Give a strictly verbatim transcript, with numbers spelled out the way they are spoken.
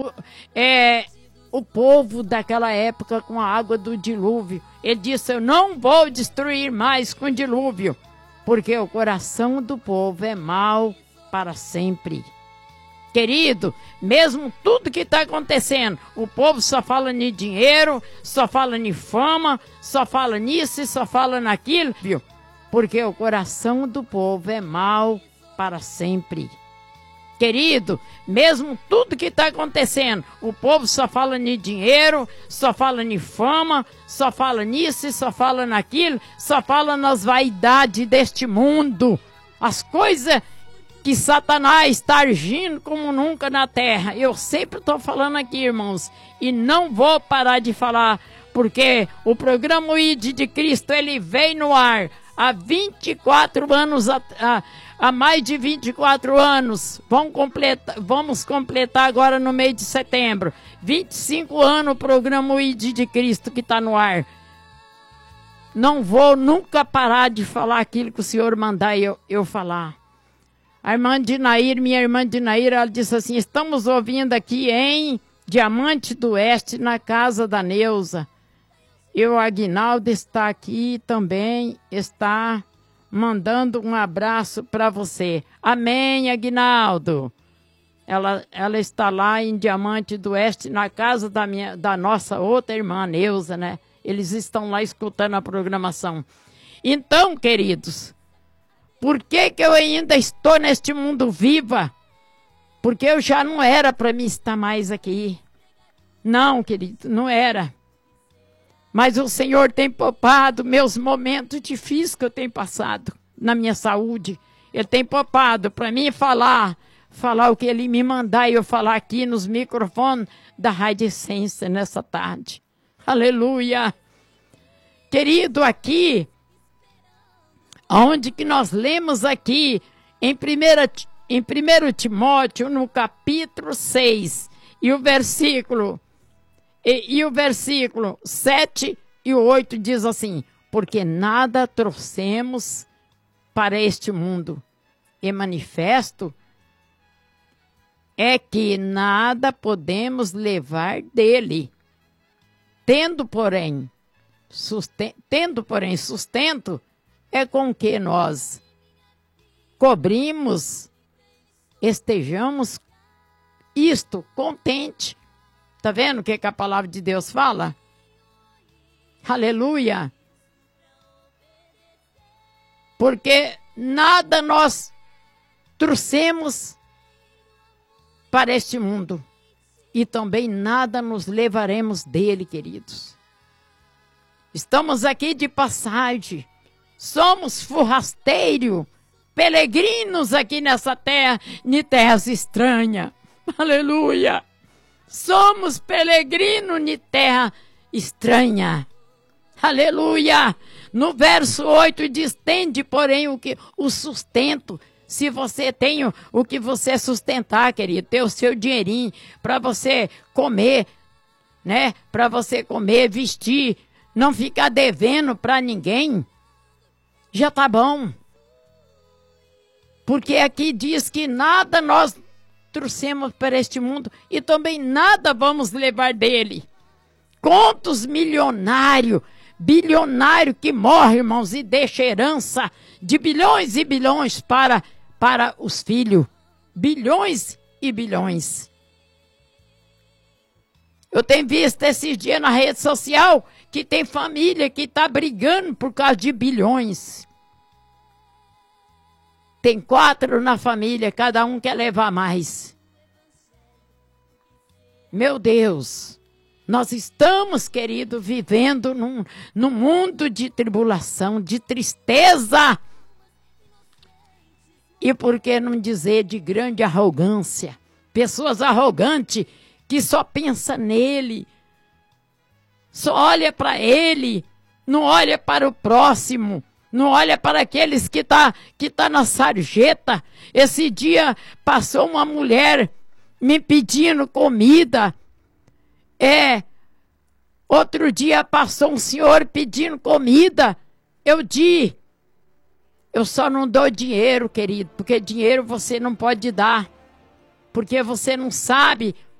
é, o povo daquela época com a água do dilúvio. Ele disse, eu não vou destruir mais com dilúvio, porque o coração do povo é mau para sempre. Querido, mesmo tudo que está acontecendo, o povo só fala em dinheiro, só fala em fama, só fala nisso e só fala naquilo, viu? Porque o coração do povo é mau para sempre. Querido, mesmo tudo que está acontecendo, o povo só fala em dinheiro, só fala em fama, só fala nisso e só fala naquilo, só fala nas vaidades deste mundo. As coisas que Satanás está agindo como nunca na terra. Eu sempre estou falando aqui, irmãos, e não vou parar de falar, porque o programa I D de Cristo, ele veio no ar há vinte e quatro anos, há, há mais de vinte e quatro anos, vamos completar, vamos completar agora no mês de setembro, vinte e cinco anos o programa I D de Cristo que está no ar. Não vou nunca parar de falar aquilo que o Senhor mandar eu, eu falar. A irmã Dinair, minha irmã Dinair, ela disse assim, estamos ouvindo aqui em Diamante do Oeste, na casa da Neuza. E o Aguinaldo está aqui também, está mandando um abraço para você. Amém, Aguinaldo. Ela, ela está lá em Diamante do Oeste, na casa da, minha, da nossa outra irmã, Neuza, né? Eles estão lá escutando a programação. Então, queridos, por que que eu ainda estou neste mundo viva? Porque eu já não era para mim estar mais aqui. Não, querido, não era. Mas o Senhor tem poupado meus momentos difíceis que eu tenho passado na minha saúde. Ele tem poupado para mim falar, falar o que Ele me mandar e eu falar aqui nos microfones da Rádio Essência nessa tarde. Aleluia! Querido, aqui, onde que nós lemos aqui, em primeira, em primeiro Timóteo, no capítulo seis, e o versículo... E, e o versículo sete e oito diz assim, porque nada trouxemos para este mundo, e manifesto é que nada podemos levar dele, tendo porém, susten tendo porém sustento, é com que nós cobrimos, estejamos isto contente. Está vendo o que, que a palavra de Deus fala? Aleluia! Porque nada nós trouxemos para este mundo. E também nada nos levaremos dele, queridos. Estamos aqui de passagem. Somos forrasteiros, peregrinos aqui nessa terra, em terras estranhas. Aleluia! Somos peregrinos em terra estranha. Aleluia! No verso oito diz, tende, porém, o, que, o sustento. Se você tem o, o que você sustentar, querido, ter o seu dinheirinho para você comer, né? Para você comer, vestir, não ficar devendo para ninguém, já tá bom. Porque aqui diz que nada nós trouxemos para este mundo e também nada vamos levar dele. Quantos milionários, bilionários que morrem, irmãos, e deixa herança de bilhões e bilhões para, para os filhos. Bilhões e bilhões. Eu tenho visto esses dias na rede social que tem família que está brigando por causa de bilhões. Tem quatro na família, cada um quer levar mais. Meu Deus, nós estamos, querido, vivendo num, num mundo de tribulação, de tristeza. E por que não dizer de grande arrogância? Pessoas arrogantes que só pensam nele, só olha para ele, não olha para o próximo. Não olha para aqueles que tá, que tá na sarjeta. Esse dia passou uma mulher me pedindo comida. É, outro dia passou um senhor pedindo comida. Eu disse, eu só não dou dinheiro, querido, porque dinheiro você não pode dar. Porque você não sabe